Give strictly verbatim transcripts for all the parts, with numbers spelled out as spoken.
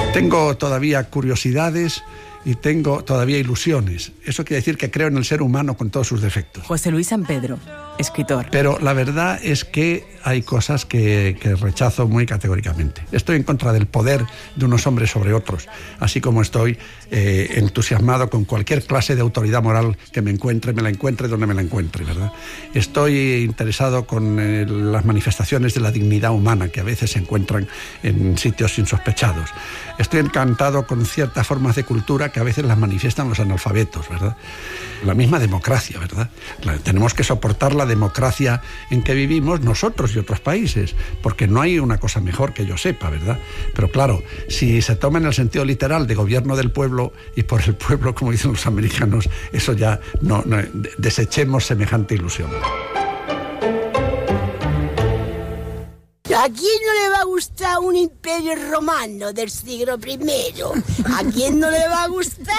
Tengo todavía curiosidades y tengo todavía ilusiones. Eso quiere decir que creo en el ser humano con todos sus defectos. José Luis San Pedro, escritor. Pero la verdad es que hay cosas que, que rechazo muy categóricamente. Estoy en contra del poder de unos hombres sobre otros, así como estoy eh, entusiasmado con cualquier clase de autoridad moral que me encuentre, me la encuentre donde me la encuentre, ¿verdad? Estoy interesado con eh, las manifestaciones de la dignidad humana que a veces se encuentran en sitios insospechados. Estoy encantado con ciertas formas de cultura que a veces las manifiestan los analfabetos, ¿verdad? La misma democracia, ¿verdad? La, tenemos que soportar la democracia en que vivimos nosotros y otros países, porque no hay una cosa mejor que yo sepa, ¿verdad? Pero claro, si se toma en el sentido literal de gobierno del pueblo y por el pueblo, como dicen los americanos, eso ya no, no desechemos semejante ilusión. ¿A quién no le va a gustar un imperio romano del siglo primero? ¿A quién no le va a gustar?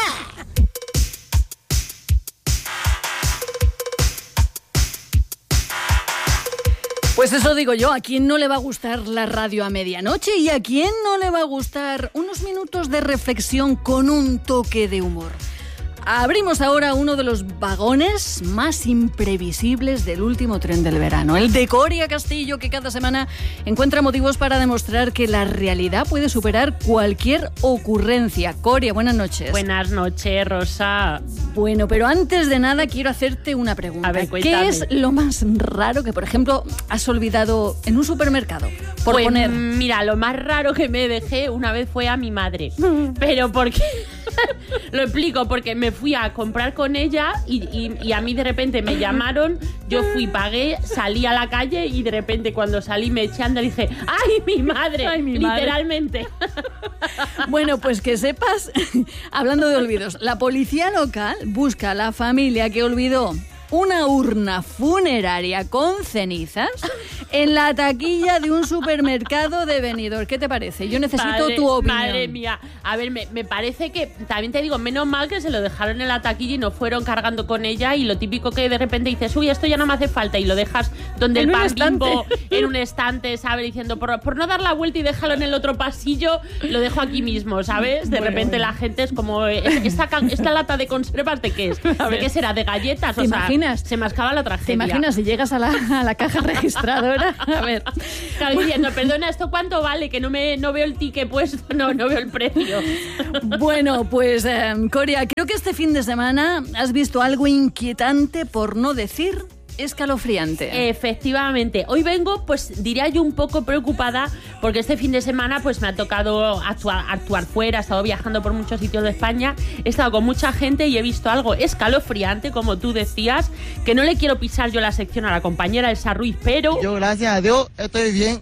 Pues eso digo yo, ¿a quién no le va a gustar la radio a medianoche? ¿Y a quién no le va a gustar unos minutos de reflexión con un toque de humor? Abrimos ahora uno de los vagones más imprevisibles del último tren del verano, el de Coria Castillo, que cada semana encuentra motivos para demostrar que la realidad puede superar cualquier ocurrencia. Coria, buenas noches. Buenas noches, Rosa. Bueno, pero antes de nada quiero hacerte una pregunta. A ver, cuéntame. ¿Qué es lo más raro que, por ejemplo, has olvidado en un supermercado? Por pues, poner... mira, lo más raro que me dejé una vez fue a mi madre. Pero porque... Lo explico, porque me fui a comprar con ella y, y, y a mí de repente me llamaron, yo fui, pagué, salí a la calle y de repente cuando salí me eché a andar y dije ¡ay, mi madre! Ay, mi literalmente. Madre. Bueno, pues que sepas, hablando de olvidos, la policía local busca a la familia que olvidó una urna funeraria con cenizas en la taquilla de un supermercado de Benidorm. ¿Qué te parece? Yo necesito Madre, tu opinión. Madre mía. A ver, me, me parece que, también te digo, menos mal que se lo dejaron en la taquilla y no fueron cargando con ella, y lo típico que de repente dices, uy, esto ya no me hace falta, y lo dejas donde en el pan estante. Bimbo, en un estante, ¿sabes? Diciendo, por, por no dar la vuelta y dejarlo en el otro pasillo, lo dejo aquí mismo, ¿sabes? De bueno, repente bueno. la gente es como, ¿esta, esta lata de conservas de qué es? ¿De qué será? ¿De galletas? ¿Te o sea, imaginas? se me acaba la tragedia. ¿Te imaginas si llegas a la, a la caja registradora? A ver. Claro, diciendo, perdona, ¿esto cuánto vale? Que no me no veo el ticket puesto, no, no veo el precio. Bueno, pues, eh, Coria, creo que este fin de semana has visto algo inquietante, por no decir escalofriante. Efectivamente. Hoy vengo, pues diría yo, un poco preocupada porque este fin de semana pues me ha tocado actuar, actuar fuera, he estado viajando por muchos sitios de España, he estado con mucha gente y he visto algo escalofriante, como tú decías, que no le quiero pisar yo la sección a la compañera Elsa Ruiz, pero... Yo, gracias a Dios, estoy bien.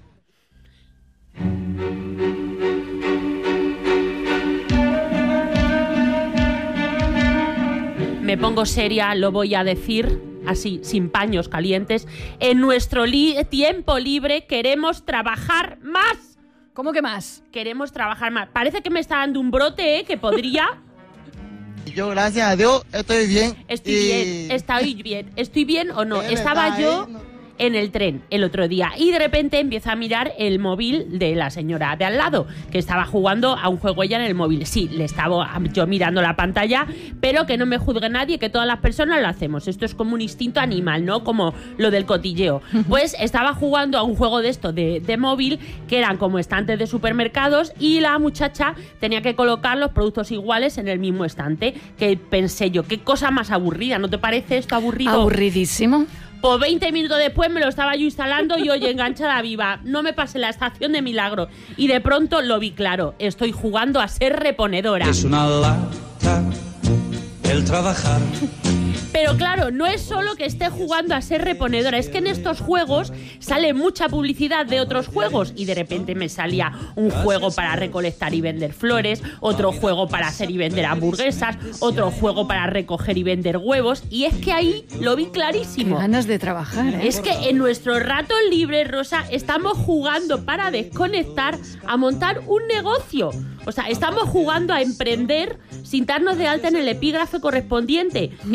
Me pongo seria, lo voy a decir así, sin paños calientes. En nuestro li- tiempo libre queremos trabajar más. ¿Cómo que más? Queremos trabajar más. Parece que me está dando un brote, ¿eh? Que podría... Yo, gracias a Dios, estoy bien. Estoy y... bien, estoy bien. ¿Estoy bien o no? ¿Qué Estaba verdad, yo... eh? No. En el tren el otro día y de repente empiezo a mirar el móvil de la señora de al lado, que estaba jugando a un juego ella en el móvil. Sí, le estaba yo mirando la pantalla, pero que no me juzgue nadie, que todas las personas lo hacemos. Esto es como un instinto animal, ¿no? Como lo del cotilleo. Pues estaba jugando a un juego de esto de, de móvil, que eran como estantes de supermercados, y la muchacha tenía que colocar los productos iguales en el mismo estante. Que pensé yo, qué cosa más aburrida, ¿no te parece esto aburrido? Aburridísimo. Pues veinte minutos después me lo estaba yo instalando y oye, enganchada viva. No me pasé la estación de milagro. Y de pronto lo vi claro. Estoy jugando a ser reponedora. Es una lata el trabajar. Pero claro, no es solo que esté jugando a ser reponedora, es que en estos juegos sale mucha publicidad de otros juegos y de repente me salía un juego para recolectar y vender flores, otro juego para hacer y vender hamburguesas, otro juego para recoger y vender huevos, y es que ahí lo vi clarísimo. Qué ganas de trabajar, ¿eh? Es que en nuestro rato libre, Rosa, estamos jugando para desconectar a montar un negocio. O sea, estamos jugando a emprender sin darnos de alta en el epígrafe correspondiente, que como se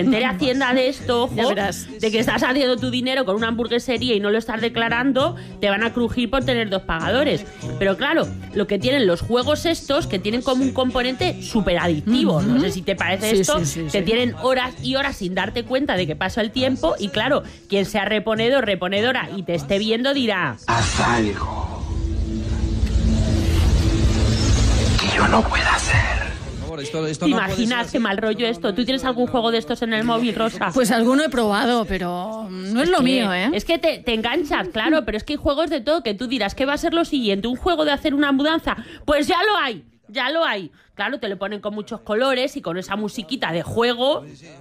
entere Hacienda de esto, ojo, Ya verás. de que estás haciendo tu dinero con una hamburguesería y no lo estás declarando, te van a crujir por tener dos pagadores. Pero claro, lo que tienen los juegos estos, que tienen como un componente súper adictivo, no sé si te parece Sí, esto, sí, sí, que sí. tienen horas y horas sin darte cuenta de que pasó el tiempo y claro, quien sea reponedor, reponedora y te esté viendo dirá... Haz algo que yo no pueda hacer. Esto, esto ¿Te no puede ser imaginas así. qué mal rollo esto? ¿Tú tienes algún juego de estos en el móvil, Rosa? Pues alguno he probado, pero no es lo que- mío, ¿eh? Es que te, te enganchas, claro, pero es que hay juegos de todo que tú dirás, ¿qué va a ser lo siguiente? ¿Un juego de hacer una mudanza? Pues ya lo hay, ya lo hay. Claro, te lo ponen con muchos colores y con esa musiquita de juego.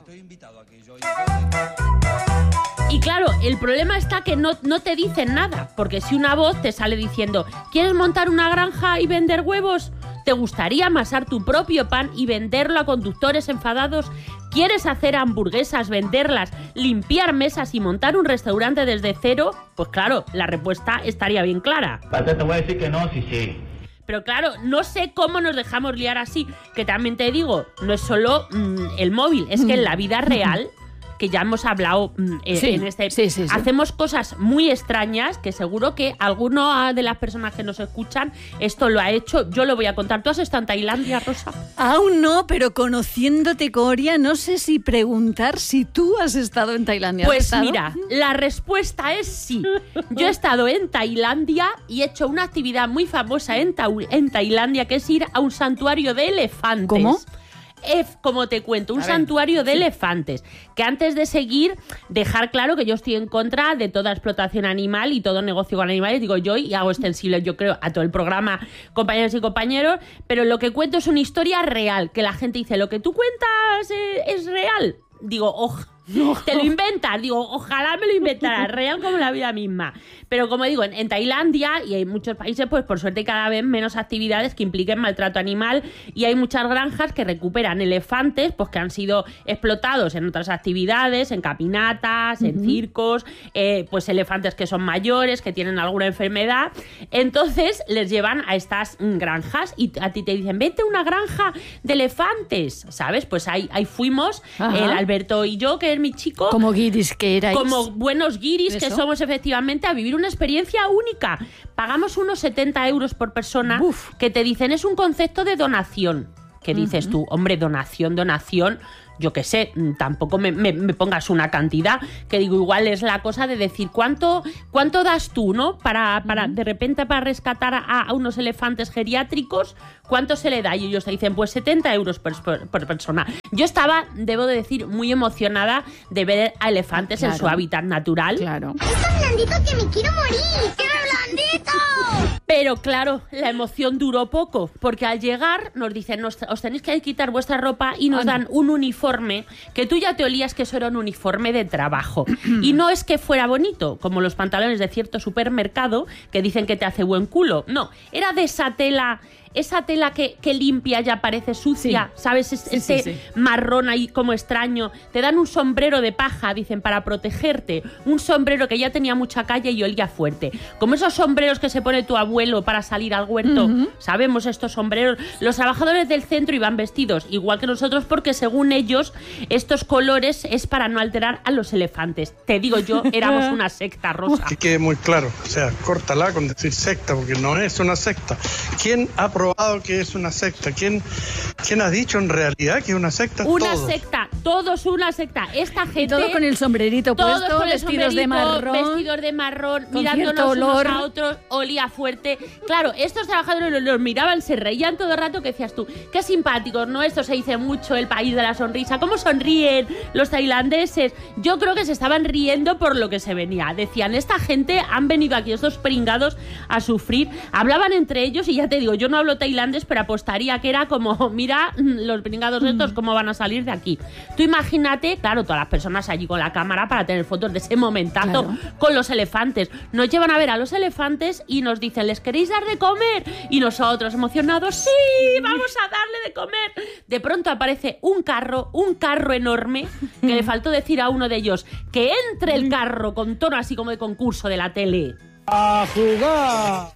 Y claro, el problema está que no, no te dicen nada, porque si una voz te sale diciendo, ¿quieres montar una granja y vender huevos? ¿Te gustaría amasar tu propio pan y venderlo a conductores enfadados? ¿Quieres hacer hamburguesas, venderlas, limpiar mesas y montar un restaurante desde cero? Pues claro, la respuesta estaría bien clara. Te voy a decir que no, sí, sí. Pero claro, no sé cómo nos dejamos liar así, que también te digo, no es solo mmm, el móvil, es que en la vida real, que ya hemos hablado mmm, eh, Sí, en este, sí, sí, sí. hacemos cosas muy extrañas que seguro que alguno de las personas que nos escuchan esto lo ha hecho. Yo lo voy a contar. ¿Tú has estado en Tailandia, Rosa? Aún no, pero conociéndote, Coria, no sé si preguntar si tú has estado en Tailandia. ¿Has Pues estado? mira, la respuesta es sí. Yo he estado en Tailandia y he hecho una actividad muy famosa en, Tau- en Tailandia, que es ir a un santuario de elefantes. ¿Cómo? Es, como te cuento, un A ver, santuario de sí. elefantes. Que antes de seguir, dejar claro que yo estoy en contra de toda explotación animal y todo negocio con animales, digo yo, y hago extensible, yo creo, a todo el programa, compañeros y compañeros, pero lo que cuento es una historia real, que la gente dice, lo que tú cuentas eh, es real. Digo, ojalá. Te lo inventas, digo, ojalá me lo inventara, real como la vida misma. Pero como digo, en, en Tailandia y en muchos países, pues por suerte cada vez menos actividades que impliquen maltrato animal y hay muchas granjas que recuperan elefantes pues que han sido explotados en otras actividades, en caminatas, en circos, eh, pues elefantes que son mayores, que tienen alguna enfermedad. Entonces les llevan a estas mm, granjas y a ti te dicen, vete a una granja de elefantes, ¿sabes? Pues ahí, ahí fuimos, Ajá. el Alberto y yo, que es mi chico, Como guiris que erais. como buenos guiris que Eso. somos efectivamente, a vivir una experiencia única. Pagamos unos setenta euros por persona, Uf. que te dicen es un concepto de donación. Que dices tú, hombre, donación, donación, yo qué sé, tampoco me, me, me pongas una cantidad, que digo, igual es la cosa de decir, ¿cuánto, cuánto das tú, no? Para, para de repente, para rescatar a, a unos elefantes geriátricos, ¿cuánto se le da? Y ellos te dicen, pues setenta euros por, por, por persona. Yo estaba, debo de decir, muy emocionada de ver a elefantes Claro. en su hábitat natural. Claro. blandito que me quiero morir! ¡Qué blandito! Pero claro, la emoción duró poco, porque al llegar nos dicen, nos, os tenéis que quitar vuestra ropa y nos dan un uniforme, que tú ya te olías que eso era un uniforme de trabajo. Y no es que fuera bonito, como los pantalones de cierto supermercado, que dicen que te hace buen culo. No, era de esa tela... Esa tela que, que limpia ya parece sucia, Sí. ¿sabes? Es, Sí, ese sí, sí. marrón ahí como extraño. Te dan un sombrero de paja, dicen, para protegerte. Un sombrero que ya tenía mucha calle y olía fuerte. Como esos sombreros que se pone tu abuelo para salir al huerto. Ujú. Sabemos estos sombreros. Los trabajadores del centro iban vestidos igual que nosotros porque según ellos estos colores es para no alterar a los elefantes. Te digo yo, éramos una secta, Rosa. Que quede muy claro, o sea, córtala con decir secta, porque no es una secta. ¿Quién ha probado que es una secta? ¿Quién, quién ha dicho en realidad que es una secta? Una Todos. secta, todos una secta. Esta gente... Todo con el sombrerito Todos puesto, con el vestidos de sombrerito, marrón. vestidos de marrón, con mirándonos cierto olor. unos a otros, olía fuerte. Claro, estos trabajadores los, los miraban, se reían todo el rato, que decías tú, qué simpáticos, ¿no? Esto se dice mucho, el país de la sonrisa. ¿Cómo sonríen los tailandeses? Yo creo que se estaban riendo por lo que se venía. Decían, esta gente han venido aquí, estos pringados, a sufrir. Hablaban entre ellos y ya te digo, yo no hablo tailandés, pero apostaría que era como, mira, los pringados estos, cómo van a salir de aquí. Tú imagínate, claro, todas las personas allí con la cámara para tener fotos de ese momentazo Claro. con los elefantes. Nos llevan a ver a los elefantes y nos dicen, ¿les queréis dar de comer? Y nosotros, emocionados, ¡sí! ¡Vamos a darle de comer! De pronto aparece un carro, un carro enorme, que le faltó decir a uno de ellos que entre el carro con tono así como de concurso de la tele. ¡A jugar!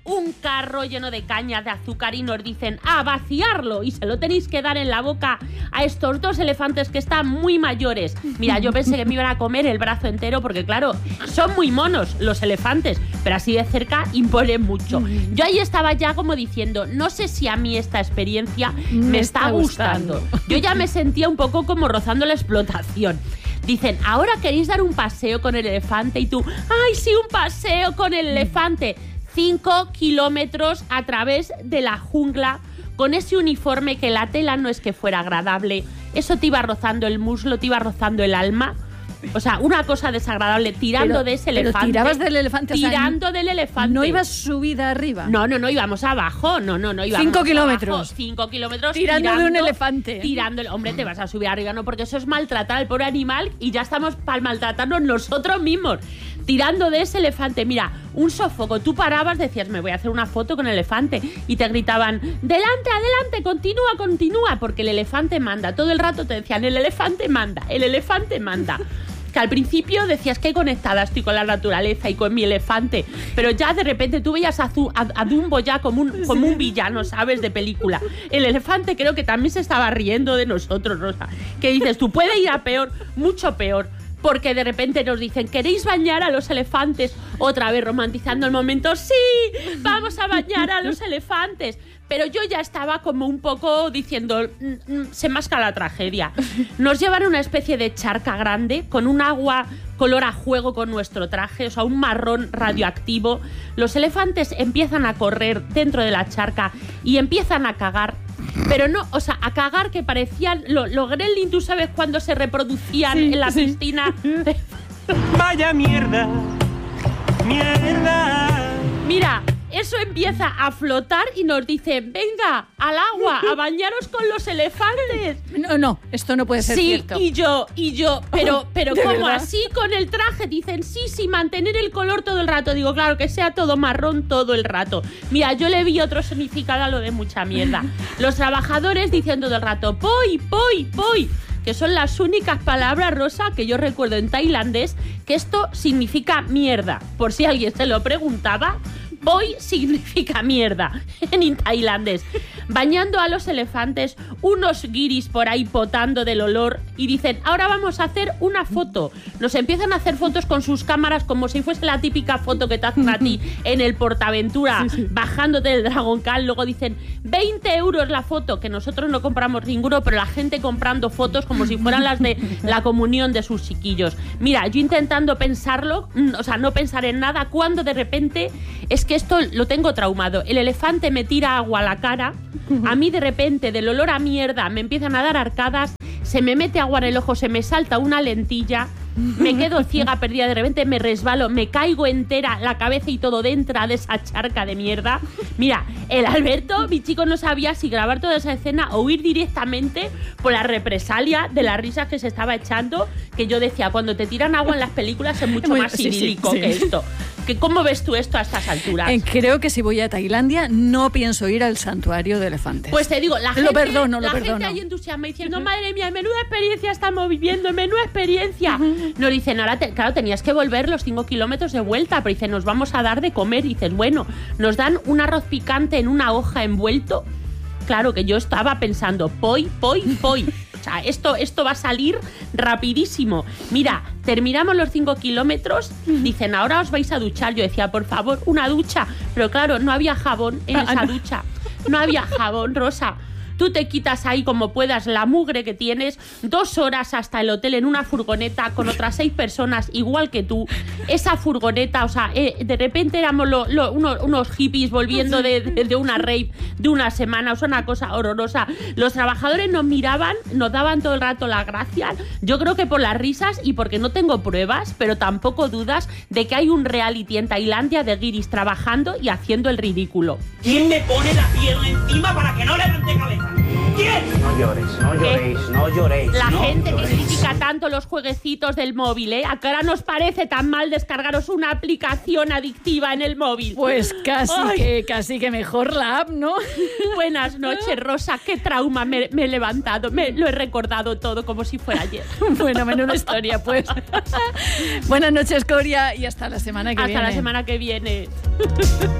un carro lleno de cañas de azúcar y nos dicen a vaciarlo y se lo tenéis que dar en la boca a estos dos elefantes que están muy mayores. Mira, yo pensé que me iban a comer el brazo entero porque, claro, son muy monos los elefantes, pero así de cerca imponen mucho. Yo ahí estaba ya como diciendo, no sé si a mí esta experiencia me, me está, está gustando. gustando. Yo ya me sentía un poco como rozando la explotación. Dicen, ahora queréis dar un paseo con el elefante y tú, ¡ay, sí, un paseo con el elefante! Cinco kilómetros a través de la jungla con ese uniforme que la tela no es que fuera agradable. Eso te iba rozando el muslo, te iba rozando el alma. O sea, una cosa desagradable, tirando pero, de ese elefante. Pero tirabas del elefante. Tirando o sea, del elefante. ¿No ibas subida arriba? No, no, no, íbamos abajo. No, no, no, íbamos Cinco kilómetros. Abajo, cinco kilómetros. Tirando, tirando de un elefante. Tirando. Hombre, te vas a subir arriba, no, porque eso es maltratar al pobre animal y ya estamos para maltratarnos nosotros mismos. Tirando de ese elefante. Mira, un sofoco. Tú parabas, decías, me voy a hacer una foto con el elefante. Y te gritaban, delante, adelante, continúa, continúa. Porque el elefante manda. Todo el rato te decían, el elefante manda, el elefante manda. Que al principio decías que conectada estoy con la naturaleza y con mi elefante, pero ya de repente tú veías a, a, a Dumbo ya como un, como un villano, ¿sabes? De película. El elefante creo que también se estaba riendo de nosotros, Rosa. Que dices, tú puedes ir a peor, mucho peor. Porque de repente nos dicen, ¿queréis bañar a los elefantes? Otra vez romantizando el momento, ¡sí! ¡Vamos a bañar a los elefantes! Pero yo ya estaba como un poco diciendo, se masca la tragedia. Nos llevan a una especie de charca grande con un agua color a juego con nuestro traje, o sea, un marrón radioactivo. Los elefantes empiezan a correr dentro de la charca y empiezan a cagar. Pero no, o sea, a cagar que parecían los lo gremlin, ¿tú sabes cuando se reproducían sí, en la sí. piscina? Vaya mierda, mierda. Mira, eso empieza a flotar y nos dice, venga, al agua, a bañaros con los elefantes. No, no, esto no puede ser sí, cierto. Sí, y yo, y yo, pero, pero ¿cómo verdad? Así con el traje? Dicen, sí, sí, mantener el color todo el rato. Digo, claro, que sea todo marrón todo el rato. Mira, yo le vi otro significado a lo de mucha mierda. Los trabajadores diciendo todo el rato, poi, poi, poi. Que son las únicas palabras, Rosa, que yo recuerdo en tailandés, que esto significa mierda. Por si alguien se lo preguntaba, poi significa mierda en tailandés. Bañando a los elefantes, unos guiris por ahí potando del olor y dicen, ahora vamos a hacer una foto. Nos empiezan a hacer fotos con sus cámaras como si fuese la típica foto que te hacen a ti en el Portaventura, sí, sí. bajándote del Dragon Khan. Luego dicen, veinte euros la foto, que nosotros no compramos ninguno, pero la gente comprando fotos como si fueran las de la comunión de sus chiquillos. Mira, yo intentando pensarlo, o sea, no pensar en nada, cuando de repente, es que esto lo tengo traumado. El elefante me tira agua a la cara, a mí de repente del olor a mierda me empiezan a dar arcadas, se me mete agua en el ojo, se me salta una lentilla, me quedo ciega, perdida, de repente me resbalo, me caigo entera, la cabeza y todo dentro de esa charca de mierda. Mira, el Alberto, mi chico, no sabía si grabar toda esa escena o ir directamente por la represalia de las risas que se estaba echando, que yo decía, cuando te tiran agua en las películas es mucho Muy, más idílico sí, sí, que sí. esto. ¿Que ¿Cómo ves tú esto a estas alturas? Eh, creo que si voy a Tailandia no pienso ir al santuario de elefantes. Pues te digo, la gente, lo perdono, lo la perdono. gente ahí entusiasma diciendo, madre mía, menuda experiencia estamos viviendo, menuda experiencia. Uh-huh. Nos dicen, ahora, te, claro, tenías que volver los cinco kilómetros de vuelta, pero dicen, nos vamos a dar de comer. Y dices, bueno, nos dan un arroz picante en una hoja envuelto. Claro que yo estaba pensando, poi, poi, poi. O sea, esto, esto va a salir rapidísimo. Mira, terminamos los cinco kilómetros, dicen, ahora os vais a duchar. Yo decía, por favor, una ducha. Pero claro, no había jabón en esa ah, no. ducha. No había jabón, Rosa. Tú te quitas ahí como puedas la mugre que tienes, dos horas hasta el hotel en una furgoneta con otras seis personas igual que tú. Esa furgoneta, o sea, eh, de repente éramos lo, lo, unos, unos hippies volviendo de, de, de una rave de una semana, o sea, una cosa horrorosa. Los trabajadores nos miraban, nos daban todo el rato las gracias. Yo creo que por las risas y porque no tengo pruebas, pero tampoco dudas de que hay un reality en Tailandia de guiris trabajando y haciendo el ridículo. ¿Quién me pone la pierna encima para que no levante cabeza? ¿Quién? No llores, no lloréis, no lloréis. La no gente lloréis. que critica tanto los jueguecitos del móvil, ¿eh? ¿A qué hora nos parece tan mal descargaros una aplicación adictiva en el móvil? Pues casi que, casi que mejor la app, ¿no? Buenas noches, Rosa. Qué trauma me, me he levantado. Me lo he recordado todo como si fuera ayer. Bueno, menuda historia, pues. Buenas noches, Coria, y hasta la semana que hasta viene. Hasta la semana que viene.